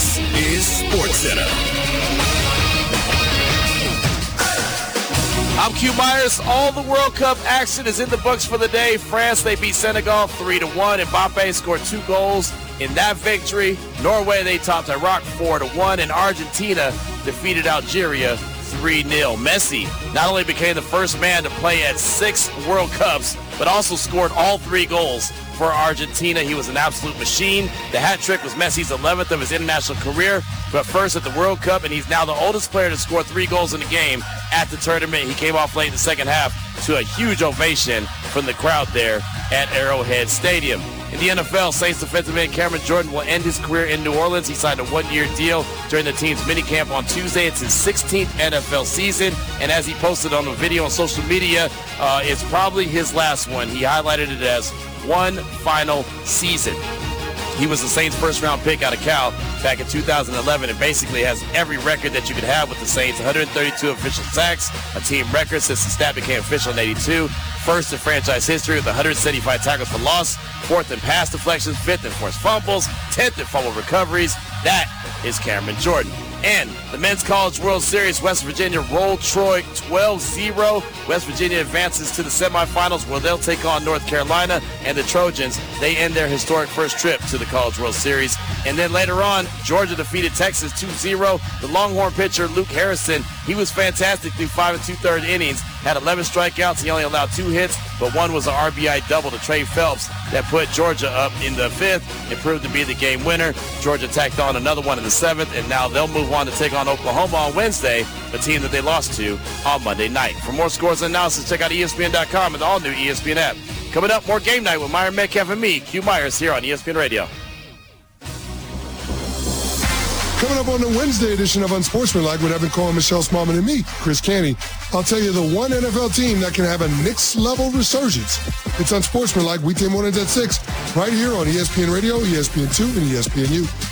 This is SportsCenter. I'm Q Myers. All the World Cup action is in the books for the day. France, they beat Senegal 3-1. Mbappe scored 2 goals in that victory. Norway, they topped Iraq 4-1. And Argentina defeated Algeria 3-0. Messi not only became the first man to play at 6 World Cups, but also scored all 3 goals for Argentina. He was an absolute machine. The hat trick was Messi's 11th of his international career, but first at the World Cup, and he's now the oldest player to score 3 goals in a game at the tournament. He came off late in the second half to a huge ovation from the crowd there at Arrowhead Stadium. In the NFL, Saints defensive end Cameron Jordan will end his career in New Orleans. He signed a 1-year deal during the team's minicamp on Tuesday. It's his 16th NFL season, and as he posted on a video on social media, it's probably his last one. He highlighted it as one final season. He was the Saints' first-round pick out of Cal back in 2011 and basically has every record that you could have with the Saints. 132 official sacks, a team record since the stat became official in 82. First in franchise history with 175 tackles for loss, 4th in pass deflections, 5th in forced fumbles, 10th in fumble recoveries. That is Cameron Jordan. And the Men's College World Series, West Virginia rolled Troy 12-0. West Virginia advances to the semifinals where they'll take on North Carolina, and the Trojans, they end their historic first trip to the College World Series. And then later on, Georgia defeated Texas 2-0. The Longhorn pitcher, Luke Harrison, he was fantastic through 5 2/3 innings, had 11 strikeouts. He only allowed 2 hits, but one was an RBI double to Trey Phelps that put Georgia up in the 5th. It proved to be the game winner. Georgia tacked on another one in the 7th, and now they'll move on to take on Oklahoma on Wednesday, the team that they lost to on Monday night. For more scores and analysis, check out ESPN.com and the all-new ESPN app. Coming up, more Game Night with Myron Metcalf and me, Q Myers, here on ESPN Radio. Coming up on the Wednesday edition of Unsportsmanlike with Evan Cohen, Michelle Smallman, and me, Chris Canty, I'll tell you the one NFL team that can have a Knicks-level resurgence. It's Unsportsmanlike, weekday mornings at 6, right here on ESPN Radio, ESPN2, and ESPNU.